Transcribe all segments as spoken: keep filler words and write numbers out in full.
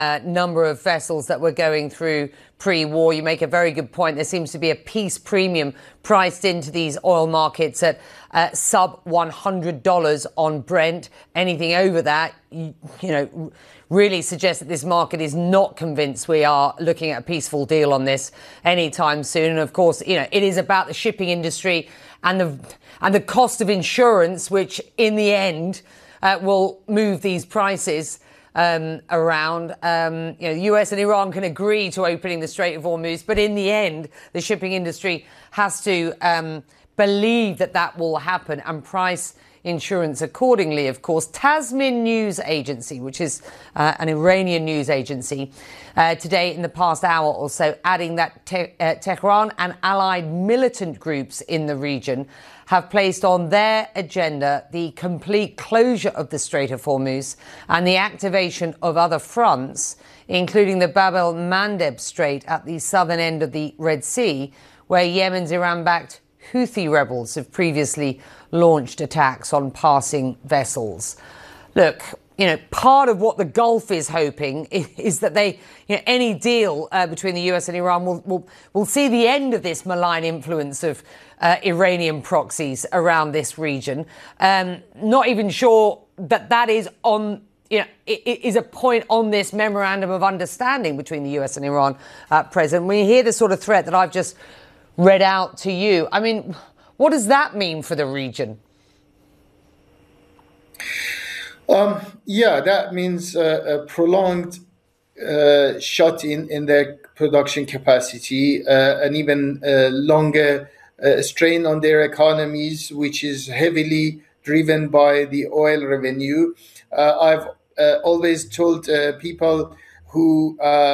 Uh, number of vessels that were going through pre-war. You make a very good point. There seems to be a peace premium priced into these oil markets at uh, sub one hundred dollars on Brent. Anything over that, you, you know, really suggests that this market is not convinced we are looking at a peaceful deal on this anytime soon. And of course, you know, it is about the shipping industry and the and the cost of insurance, which in the end uh, will move these prices Um, around. Um, you know, the U S and Iran can agree to opening the Strait of Hormuz, but in the end, the shipping industry has to um, believe that that will happen and price insurance accordingly, of course. Tasnim News Agency, which is uh, an Iranian news agency, uh, today in the past hour or so, adding that te- uh, Tehran and allied militant groups in the region have placed on their agenda the complete closure of the Strait of Hormuz and the activation of other fronts, including the Bab el-Mandeb Strait at the southern end of the Red Sea, where Yemen's Iran-backed Houthi rebels have previously launched attacks on passing vessels. Look, you know, part of what the Gulf is hoping is, is that they, you know, any deal uh, between the U S and Iran will, will will see the end of this malign influence of uh, Iranian proxies around this region. Um, not even sure that that is on, you know, it, it is a point on this memorandum of understanding between the U S and Iran at present. When you hear the sort of threat that I've just read out to you, I mean, what does that mean for the region? Um, yeah, that means uh, a prolonged uh, shut in in their production capacity, uh, and even uh, longer uh, strain on their economies, which is heavily driven by the oil revenue. Uh, I've uh, always told uh, people who uh,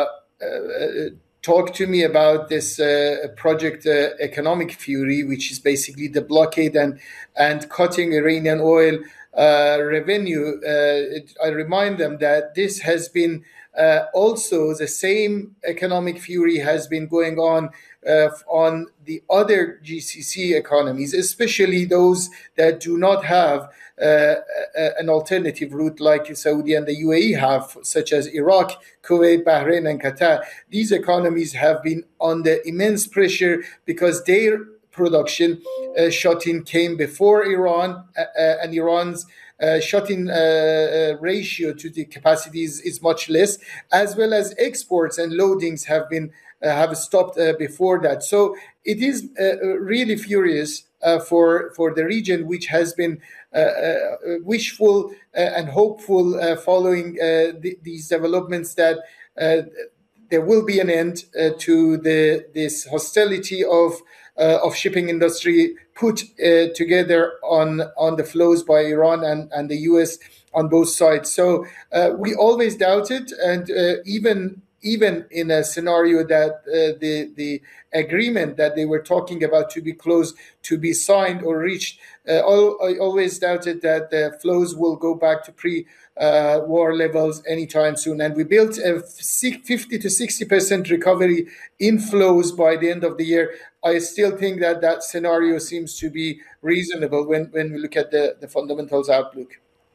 uh, talk to me about this uh, project, uh, Economic Fury, which is basically the blockade and and cutting Iranian oil Uh, revenue. Uh, it, I remind them that this has been uh, also the same economic fury has been going on uh, on the other G C C economies, especially those that do not have uh, a, an alternative route like Saudi and the U A E have, such as Iraq, Kuwait, Bahrain, and Qatar. These economies have been under immense pressure because their production uh, shut-in came before Iran, uh, uh, and Iran's uh, shut-in uh, uh, ratio to the capacities is much less, as well as exports and loadings have been uh, have stopped uh, before that. So it is uh, really furious uh, for for the region, which has been uh, uh, wishful uh, and hopeful uh, following uh, the, these developments that uh, there will be an end uh, to the this hostility of Uh, of shipping industry put uh, together on on the flows by Iran and, and the U S on both sides. So uh, we always doubted, and uh, even even in a scenario that uh, the the agreement that they were talking about to be closed, to be signed or reached, uh, all, I always doubted that the flows will go back to pre Uh, war levels anytime soon. And we built a fifty to sixty percent recovery in flows by the end of the year. I still think that that scenario seems to be reasonable when, when we look at the, the fundamentals outlook.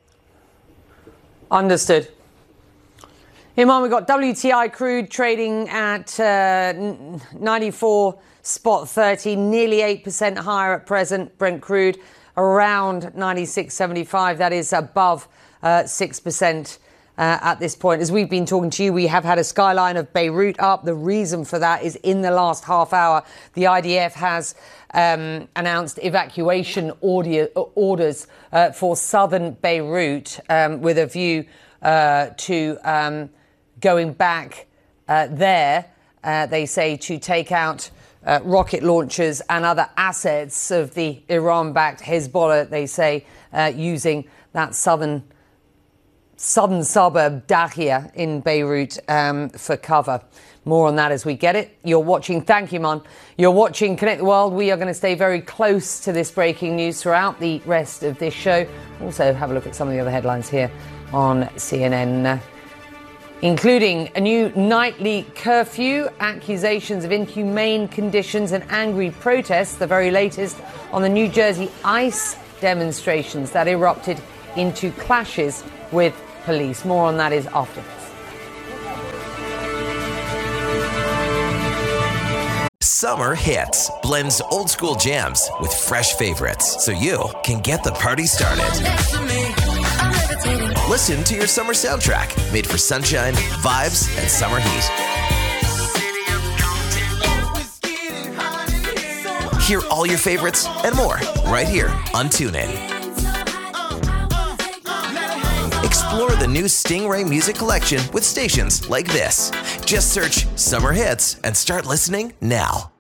Understood. Imam, we've got W T I crude trading at uh, ninety-four spot thirty, nearly eight percent higher at present. Brent crude around ninety-six seventy-five. That is above Uh, six percent uh, at this point. As we've been talking to you, we have had a skyline of Beirut up. The reason for that is in the last half hour, the I D F has um, announced evacuation order, orders uh, for southern Beirut um, with a view uh, to um, going back uh, there, uh, they say, to take out uh, rocket launchers and other assets of the Iran-backed Hezbollah, they say, uh, using that southern southern suburb Dahia in Beirut um, for cover. More on that as we get it. You're watching, thank you, Man. You're watching Connect the World. We are going to stay very close to this breaking news throughout the rest of this show. Also, have a look at some of the other headlines here on C N N, uh, including a new nightly curfew, accusations of inhumane conditions and angry protests, the very latest on the New Jersey ICE demonstrations that erupted into clashes with police. More on that is after this. Summer Hits blends old school jams with fresh favorites so you can get the party started. Listen to your summer soundtrack made for sunshine, vibes, and summer heat. Hear all your favorites and more right here on TuneIn. Explore the new Stingray music collection with stations like this. Just search Summer Hits and start listening now.